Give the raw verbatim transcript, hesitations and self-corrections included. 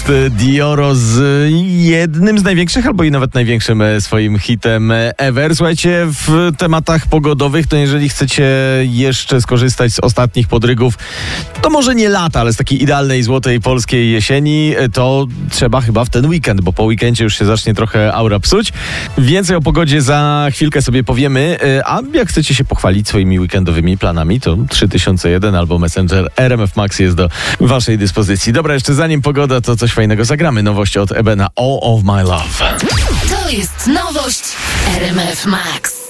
jest Dioro z jednym z największych, albo i nawet największym swoim hitem ever. Słuchajcie, w tematach pogodowych, to jeżeli chcecie jeszcze skorzystać z ostatnich podrygów, to może nie lata, ale z takiej idealnej, złotej polskiej jesieni, to trzeba chyba w ten weekend, bo po weekendzie już się zacznie trochę aura psuć. Więcej o pogodzie za chwilkę sobie powiemy, a jak chcecie się pochwalić swoimi weekendowymi planami, to trzy tysiące jeden albo Messenger R M F Max jest do waszej dyspozycji. Dobra, jeszcze zanim pogoda, to coś fajnego zagramy. Nowość od Ebena, All of My Love. To jest nowość R M F Max.